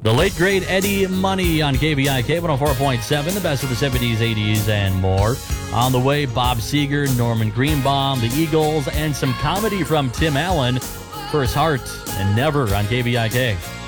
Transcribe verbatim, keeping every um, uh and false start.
The late great Eddie Money on K B I K one oh four point seven, the best of the seventies, eighties, and more. On the way, Bob Seger, Norman Greenbaum, the Eagles, and some comedy from Tim Allen. First Heart and Never on K B I K.